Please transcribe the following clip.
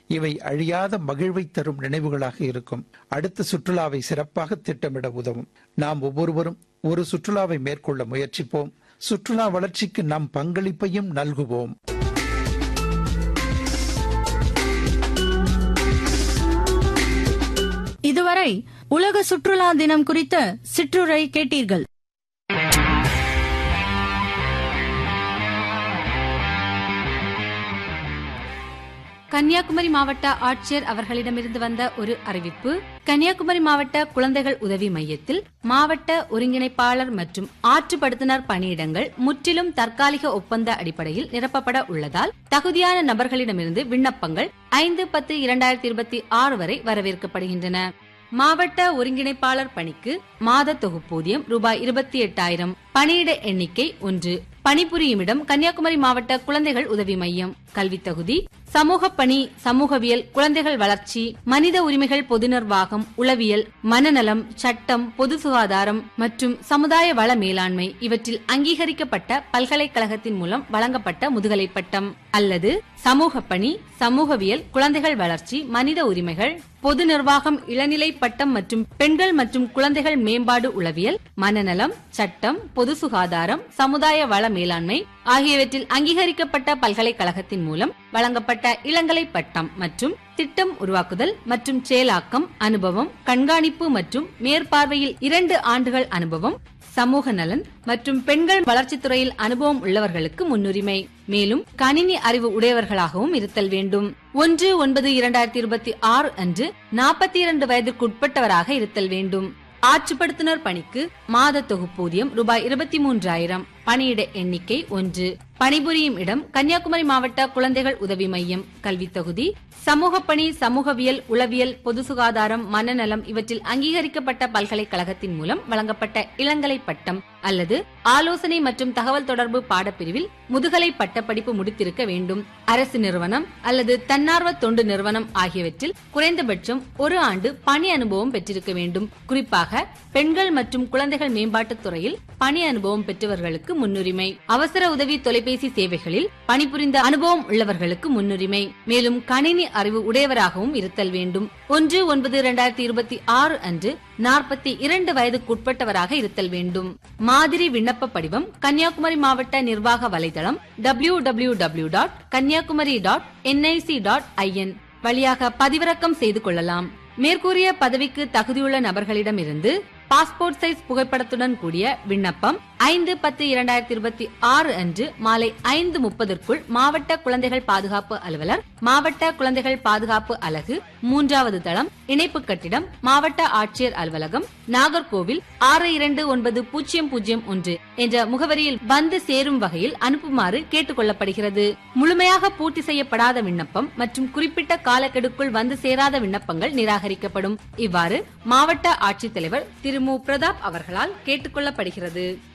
இவை அழியாத மகிழ்வை தரும் நினைவுகளாக இருக்கும். அடுத்த சுற்றுலாவை சிறப்பாக திட்டமிட உதவும். நாம் ஒவ்வொருவரும் ஒரு சுற்றுலாவை மேற்கொள்ள முயற்சிப்போம். சுற்றுலா வளர்ச்சிக்கு நம் பங்களிப்பையும் நல்குவோம். இதுவரை உலக சுற்றுலா தினம் குறித்த சிற்றுரை கேட்டீர்கள். கன்னியாகுமரி மாவட்ட ஆட்சியர் அவர்களிடமிருந்து வந்த ஒரு அறிவிப்பு. கன்னியாகுமரி மாவட்ட குழந்தைகள் உதவி மையத்தில் மாவட்ட ஒருங்கிணைப்பாளர் மற்றும் ஆற்றுப்படுத்துனர் பணியிடங்கள் முற்றிலும் தற்காலிக ஒப்பந்த அடிப்படையில் நிரப்பப்பட உள்ளதால் தகுதியான நபர்களிடமிருந்து விண்ணப்பங்கள் 5/10/2026 வரை வரவேற்கப்படுகின்றன. மாவட்ட ஒருங்கிணைப்பாளர் பணிக்கு மாத தொகுப்பூதியம் ரூபாய் 28,000. பணியிட எண்ணிக்கை 1. பணிபுரியுமிடம் கன்னியாகுமரி மாவட்ட குழந்தைகள் உதவி மையம். கல்வி தகுதி சமூக பணி, சமூகவியல், குழந்தைகள் வளர்ச்சி, மனித உரிமைகள், பொது நிர்வாகம், உளவியல், மனநலம், சட்டம், பொது சுகாதாரம் மற்றும் சமுதாய வள மேலாண்மை இவற்றில் அங்கீகரிக்கப்பட்ட பல்கலைக்கழகத்தின் மூலம் வழங்கப்பட்ட முதுகலை பட்டம் அல்லது சமூக பணி, சமூகவியல், குழந்தைகள் வளர்ச்சி, மனித உரிமைகள், பொது நிர்வாகம் இளநிலை பட்டம் மற்றும் பெண்கள் மற்றும் குழந்தைகள் மேம்பாடு, உளவியல், மனநலம், சட்டம், பொது சுகாதாரம், சமுதாய வள மேலாண்மை ஆகியவற்றில் அங்கீகரிக்கப்பட்ட பல்கலைக்கழகத்தின் மூலம் வழங்கப்பட்ட இளங்கலை பட்டம் மற்றும் திட்டம் உருவாக்குதல் மற்றும் செயலாக்கம் அனுபவம், கண்காணிப்பு மற்றும் மேற்பார்வையில் 2 ஆண்டுகள் அனுபவம், சமூக நலன் மற்றும் பெண்கள் வளர்ச்சித்துறையில் அனுபவம் உள்ளவர்களுக்கு முன்னுரிமை. மேலும் கணினி அறிவு உடையவர்களாகவும் இருத்தல் வேண்டும். 1/9/2026 அன்று 42 வயதுக்குட்பட்டவராக இருத்தல் வேண்டும். ஆற்றுப்படுத்துனர் பணிக்கு மாத தொகுப்பூதியம் ரூபாய் 23,000. பணியிட எண்ணிக்கை 1. பணிபுரியும் இடம் கன்னியாகுமரி மாவட்ட குழந்தைகள் உதவி மையம். கல்வி தகுதி சமூக பணி, சமூகவியல், உளவியல், பொது சுகாதாரம், மனநலம் இவற்றில் அங்கீகரிக்கப்பட்ட பல்கலைக்கழகத்தின் மூலம் வழங்கப்பட்ட இளங்கலை பட்டம் அல்லது ஆலோசனை மற்றும் தகவல் தொடர்பு பாடப்பிரிவில் முதுகலை பட்டப்படிப்பு முடித்திருக்க வேண்டும். அரசு நிறுவனம் அல்லது தன்னார்வ தொண்டு நிறுவனம் ஆகியவற்றில் குறைந்தபட்சம் 1 ஆண்டு பணி அனுபவம் பெற்றிருக்க வேண்டும். குறிப்பாக பெண்கள் மற்றும் குழந்தைகள் மேம்பாட்டுத் துறையில் பணி அனுபவம் பெற்றவர்களுக்கு முன்னுரிமை. அவசர உதவி தொலைபேசி சேவைகளில் பணிபுரிந்த அனுபவம் உள்ளவர்களுக்கு முன்னுரிமை. மேலும் கணினி அறிவு உடையவராகவும் இருத்தல் வேண்டும். 1/9/2026 அன்று 42 வயதுக்குட்பட்டவராக இருத்தல் வேண்டும். மாதிரி விண்ணப்ப படிவம் கன்னியாகுமரி மாவட்ட நிர்வாக வலைதளம் www.kanyakumari.nic.in வழியாக பதிவிறக்கம் செய்து கொள்ளலாம். மேற்கூறிய பதவிக்கு தகுதியுள்ள நபர்களிடமிருந்து பாஸ்போர்ட் சைஸ் புகைப்படத்துடன் கூடிய விண்ணப்பம் 5/10/2026 அன்று மாலை 5:30 மாவட்ட குழந்தைகள் பாதுகாப்பு அலுவலர், மாவட்ட குழந்தைகள் பாதுகாப்பு அலகு, 3வது தளம், இணைப்பு கட்டிடம், மாவட்ட ஆட்சியர் அலுவலகம், நாகர்கோவில் 629001 என்ற முகவரியில் வந்து சேரும் வகையில் அனுப்புமாறு கேட்டுக் கொள்ளப்படுகிறது. முழுமையாக பூர்த்தி செய்யப்படாத விண்ணப்பம் மற்றும் குறிப்பிட்ட காலக்கெடுக்குள் வந்து சேராத விண்ணப்பங்கள் நிராகரிக்கப்படும். இவ்வாறு மாவட்ட ஆட்சித்தலைவர் திரு மு. பிரதாப் அவர்களால் கேட்டுக் கொள்ளப்படுகிறது.